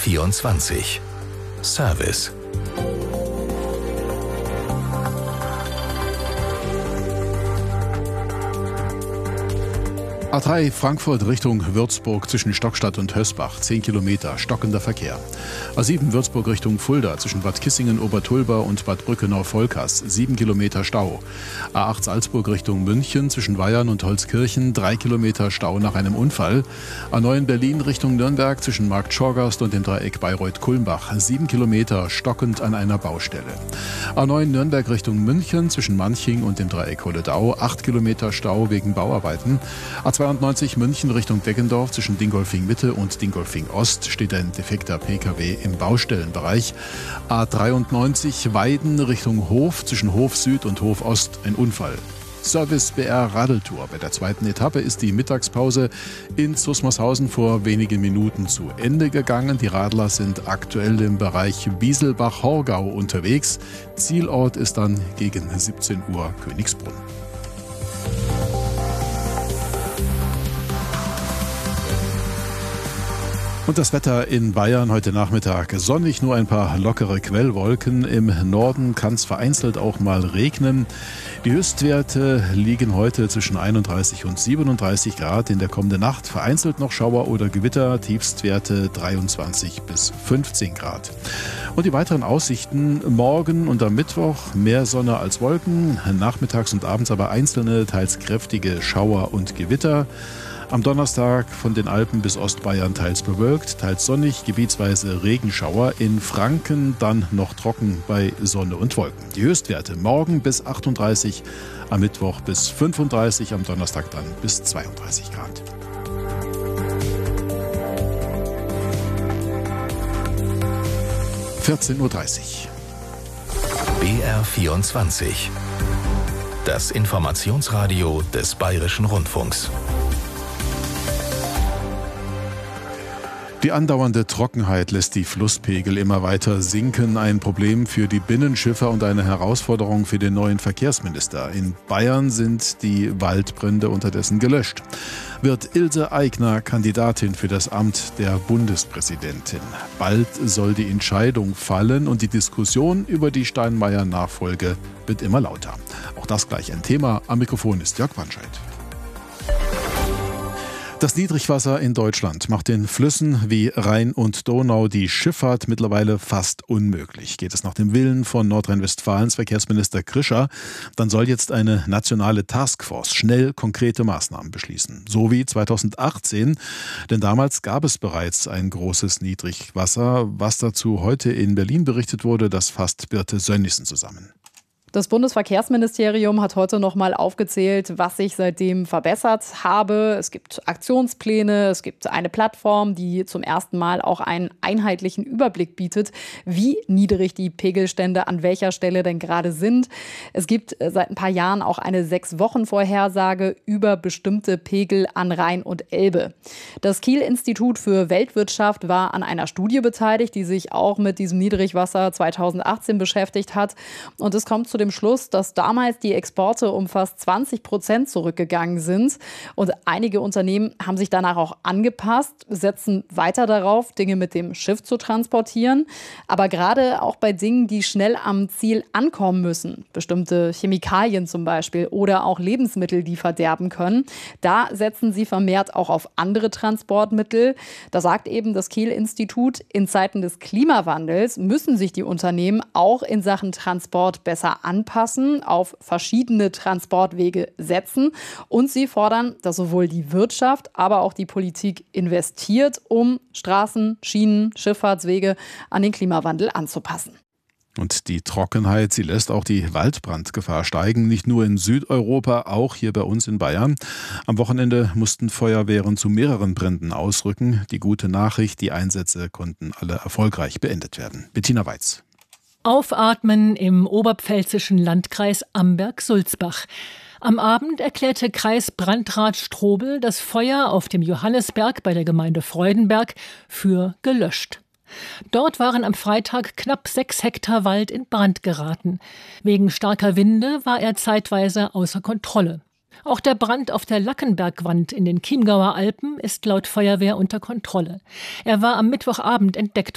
BR24 Service. A3 Frankfurt Richtung Würzburg zwischen Stockstadt und Hösbach, 10 Kilometer, stockender Verkehr. A7 Würzburg Richtung Fulda zwischen Bad Kissingen, Obertulba und Bad Brückenau-Volkers, 7 Kilometer Stau. A8 Salzburg Richtung München zwischen Weyern und Holzkirchen, 3 Kilometer Stau nach einem Unfall. A9 Berlin Richtung Nürnberg zwischen Markt Schorgast und dem Dreieck Bayreuth-Kulmbach, 7 Kilometer stockend an einer Baustelle. A9 Nürnberg Richtung München zwischen Manching und dem Dreieck Holledau, 8 Kilometer Stau wegen Bauarbeiten. A92 München Richtung Deggendorf zwischen Dingolfing Mitte und Dingolfing Ost steht ein defekter Pkw im Baustellenbereich. A93 Weiden Richtung Hof zwischen Hof Süd und Hof Ost ein Unfall. Service BR Radeltour. Bei der zweiten Etappe ist die Mittagspause in Zusmarshausen vor wenigen Minuten zu Ende gegangen. Die Radler sind aktuell im Bereich Bieselbach-Horgau unterwegs. Zielort ist dann gegen 17 Uhr Königsbrunn. Und das Wetter in Bayern heute Nachmittag sonnig, nur ein paar lockere Quellwolken. Im Norden kann es vereinzelt auch mal regnen. Die Höchstwerte liegen heute zwischen 31 und 37 Grad. In der kommenden Nacht vereinzelt noch Schauer oder Gewitter, Tiefstwerte 23 bis 15 Grad. Und die weiteren Aussichten: morgen und am Mittwoch mehr Sonne als Wolken, nachmittags und abends aber einzelne, teils kräftige Schauer und Gewitter. Am Donnerstag von den Alpen bis Ostbayern teils bewölkt, teils sonnig, gebietsweise Regenschauer. In Franken dann noch trocken bei Sonne und Wolken. Die Höchstwerte morgen bis 38, am Mittwoch bis 35, am Donnerstag dann bis 32 Grad. (14:30 Uhr). BR24. Das Informationsradio des Bayerischen Rundfunks. Die andauernde Trockenheit lässt die Flusspegel immer weiter sinken. Ein Problem für die Binnenschiffer und eine Herausforderung für den neuen Verkehrsminister. In Bayern sind die Waldbrände unterdessen gelöscht. Wird Ilse Aigner Kandidatin für das Amt der Bundespräsidentin? Bald soll die Entscheidung fallen und die Diskussion über die Steinmeier-Nachfolge wird immer lauter. Auch das gleich ein Thema. Am Mikrofon ist Jörg Wandscheid. Das Niedrigwasser in Deutschland macht den Flüssen wie Rhein und Donau die Schifffahrt mittlerweile fast unmöglich. Geht es nach dem Willen von Nordrhein-Westfalens Verkehrsminister Krischer, dann soll jetzt eine nationale Taskforce schnell konkrete Maßnahmen beschließen. So wie 2018, denn damals gab es bereits ein großes Niedrigwasser. Was dazu heute in Berlin berichtet wurde, das fasst Birte Sönnigsen zusammen. Das Bundesverkehrsministerium hat heute nochmal aufgezählt, was sich seitdem verbessert habe. Es gibt Aktionspläne, es gibt eine Plattform, die zum ersten Mal auch einen einheitlichen Überblick bietet, wie niedrig die Pegelstände an welcher Stelle denn gerade sind. Es gibt seit ein paar Jahren auch eine 6-Wochen-Vorhersage über bestimmte Pegel an Rhein und Elbe. Das Kiel-Institut für Weltwirtschaft war an einer Studie beteiligt, die sich auch mit diesem Niedrigwasser 2018 beschäftigt hat. Und es kommt zu dem Schluss, dass damals die Exporte um fast 20% zurückgegangen sind. Und einige Unternehmen haben sich danach auch angepasst, setzen weiter darauf, Dinge mit dem Schiff zu transportieren. Aber gerade auch bei Dingen, die schnell am Ziel ankommen müssen, bestimmte Chemikalien zum Beispiel oder auch Lebensmittel, die verderben können, da setzen sie vermehrt auch auf andere Transportmittel. Da sagt eben das Kiel-Institut, in Zeiten des Klimawandels müssen sich die Unternehmen auch in Sachen Transport besser anpassen, auf verschiedene Transportwege setzen und sie fordern, dass sowohl die Wirtschaft, aber auch die Politik investiert, um Straßen, Schienen, Schifffahrtswege an den Klimawandel anzupassen. Und die Trockenheit, sie lässt auch die Waldbrandgefahr steigen, nicht nur in Südeuropa, auch hier bei uns in Bayern. Am Wochenende mussten Feuerwehren zu mehreren Bränden ausrücken. Die gute Nachricht, die Einsätze konnten alle erfolgreich beendet werden. Bettina Weiz. Aufatmen im oberpfälzischen Landkreis Amberg-Sulzbach. Am Abend erklärte Kreisbrandrat Strobel das Feuer auf dem Johannisberg bei der Gemeinde Freudenberg für gelöscht. Dort waren am Freitag knapp 6 Hektar Wald in Brand geraten. Wegen starker Winde war er zeitweise außer Kontrolle. Auch der Brand auf der Lackenbergwand in den Chiemgauer Alpen ist laut Feuerwehr unter Kontrolle. Er war am Mittwochabend entdeckt